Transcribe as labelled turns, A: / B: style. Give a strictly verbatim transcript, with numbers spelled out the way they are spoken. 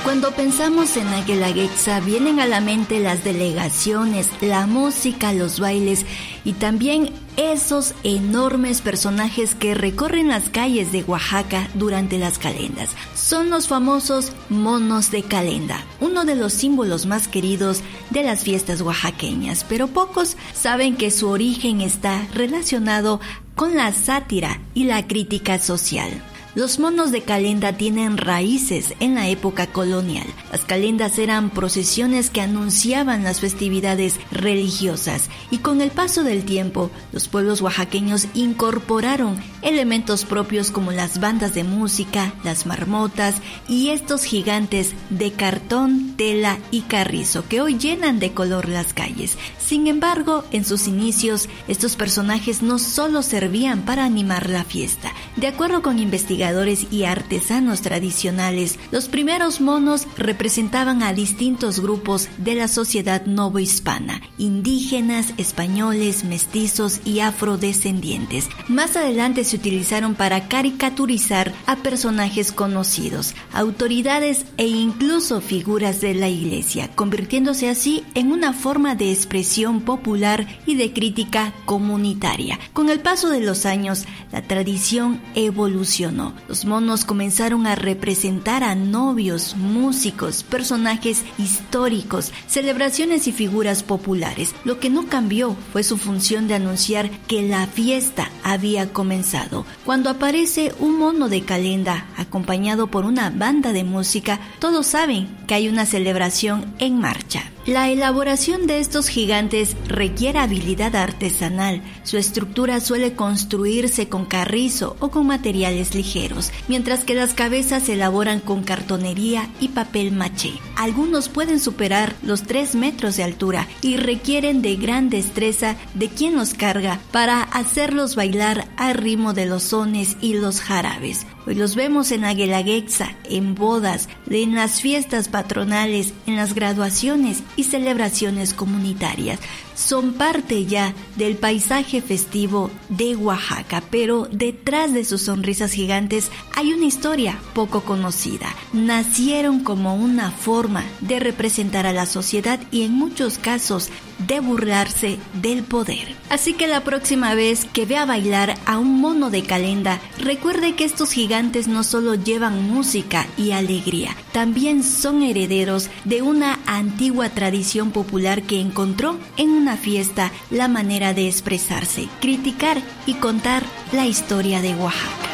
A: Cuando pensamos en la Guelaguetza vienen a la mente las delegaciones, la música, los bailes y también esos enormes personajes que recorren las calles de Oaxaca durante las calendas. Son los famosos monos de calenda, uno de los símbolos más queridos de las fiestas oaxaqueñas, pero pocos saben que su origen está relacionado con la sátira y la crítica social. Los monos de calenda tienen raíces en la época colonial. Las calendas eran procesiones que anunciaban las festividades religiosas y con el paso del tiempo, los pueblos oaxaqueños incorporaron elementos propios como las bandas de música, las marmotas y estos gigantes de cartón, tela y carrizo que hoy llenan de color las calles. Sin embargo, en sus inicios, estos personajes no solo servían para animar la fiesta. De acuerdo con investigadores y artesanos tradicionales, los primeros monos representaban a distintos grupos de la sociedad novohispana, indígenas, españoles, mestizos y afrodescendientes. Más adelante se utilizaron para caricaturizar a personajes conocidos, autoridades e incluso figuras de la iglesia, convirtiéndose así en una forma de expresión popular y de crítica comunitaria. Con el paso de los años, la tradición evolucionó. Los monos comenzaron a representar a novios, músicos, personajes históricos, celebraciones y figuras populares. Lo que no cambió fue su función de anunciar que la fiesta había comenzado. Cuando aparece un mono de calenda acompañado por una banda de música, todos saben que hay una celebración en marcha. La elaboración de estos gigantes requiere habilidad artesanal. Su estructura suele construirse con carrizo o con materiales ligeros, mientras que las cabezas se elaboran con cartonería y papel maché. Algunos pueden superar los tres metros de altura y requieren de gran destreza de quien los carga para hacerlos bailar al ritmo de los sones y los jarabes. Hoy los vemos en la Guelaguetza, en bodas, en las fiestas patronales, en las graduaciones y celebraciones comunitarias. Son parte ya del paisaje festivo de Oaxaca, pero detrás de sus sonrisas gigantes hay una historia poco conocida. Nacieron como una forma de representar a la sociedad y en muchos casos de burlarse del poder. Así que la próxima vez que vea bailar a un mono de calenda, recuerde que estos gigantes no solo llevan música y alegría, también son herederos de una antigua tradición popular que encontró en una fiesta la manera de expresarse, criticar y contar la historia de Oaxaca.